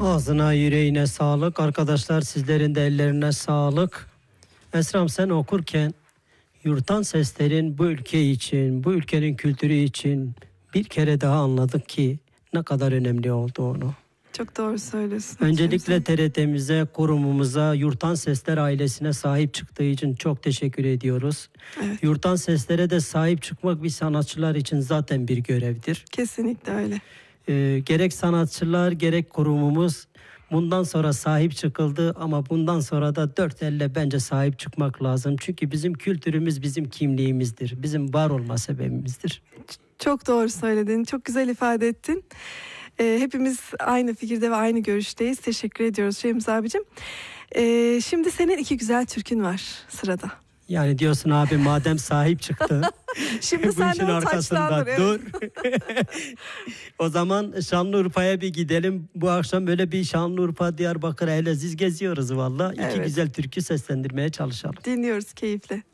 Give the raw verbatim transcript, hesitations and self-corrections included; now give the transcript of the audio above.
Ağzına yüreğine sağlık. Arkadaşlar sizlerin de ellerine sağlık. Esram, sen okurken yurttan seslerin bu ülke için, bu ülkenin kültürü için bir kere daha anladık ki ne kadar önemli olduğunu. Çok doğru söylüyorsun. Öncelikle T R T'mize, kurumumuza, Yurttan Sesler ailesine sahip çıktığı için çok teşekkür ediyoruz. Evet. Yurttan Seslere de sahip çıkmak bir sanatçılar için zaten bir görevdir. Kesinlikle öyle. Ee, gerek sanatçılar gerek kurumumuz bundan sonra sahip çıkıldı ama bundan sonra da dört elle bence sahip çıkmak lazım. Çünkü bizim kültürümüz bizim kimliğimizdir. Bizim var olma sebebimizdir. Çok doğru söyledin. Çok güzel ifade ettin. Ee, hepimiz aynı fikirde ve aynı görüşteyiz. Teşekkür ediyoruz Şems abicim. Ee, şimdi senin iki güzel türkün var sırada. Yani diyorsun abi madem sahip çıktı. Şimdi bu sen işin de o arkasında taçlandır, dur. O zaman Şanlıurfa'ya bir gidelim. Bu akşam böyle bir Şanlıurfa, Diyarbakır, Elazığ geziyoruz valla. İki Evet. güzel türkü seslendirmeye çalışalım. Dinliyoruz keyifle.